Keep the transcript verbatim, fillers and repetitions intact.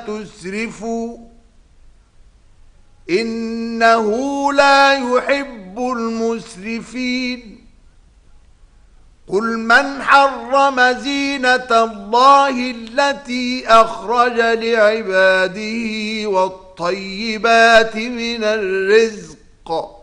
تسرفوا إنه لا يحب المسرفين قل من حرم زينة الله التي أخرج لعباده والطيبات من الرزق